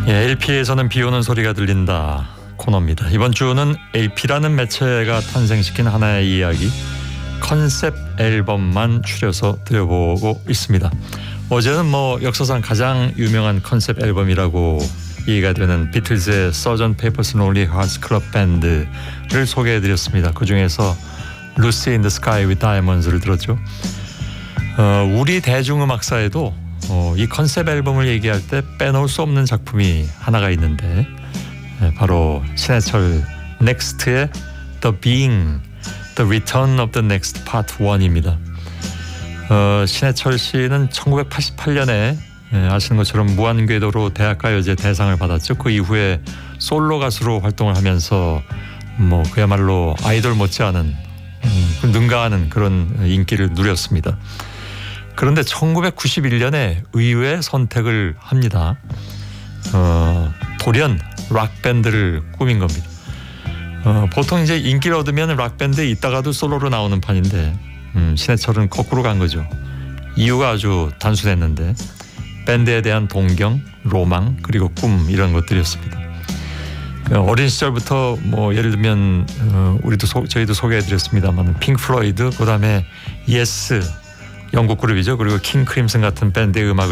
예, LP에서는 비 오는 소리가 들린다 코너입니다. 이번 주는 LP라는 매체가 탄생시킨 하나의 이야기, 컨셉 앨범만 추려서 들여보고 있습니다. 어제는 역사상 가장 유명한 컨셉 앨범이라고 이해가 되는 비틀즈의 Sgt. Pepper's Lonely Hearts Club Band를 소개해드렸습니다. 그 중에서 Lucy in the Sky with Diamonds를 들었죠. 우리 대중음악사에도 이 컨셉 앨범을 얘기할 때 빼놓을 수 없는 작품이 하나가 있는데 바로 신해철 넥스트의 The Being, The Return of the Next Part 1입니다. 신해철 씨는 1988년에 아시는 것처럼 무한궤도로 대학가요제 대상을 받았죠. 그 이후에 솔로 가수로 활동을 하면서 그야말로 아이돌 못지않은 능가하는 그런 인기를 누렸습니다. 그런데 1991년에 의외의 선택을 합니다. 돌연 락밴드를 꾸민 겁니다. 보통 이제 인기를 얻으면 락밴드에 있다가도 솔로로 나오는 판인데 신해철은 거꾸로 간 거죠. 이유가 아주 단순했는데 밴드에 대한 동경, 로망, 그리고 꿈 이런 것들이었습니다. 어린 시절부터 예를 들면 저희도 소개해드렸습니다만 핑크 플로이드, 그다음에 예스 영국 그룹이죠. 그리고 킹 크림슨 같은 밴드의 음악을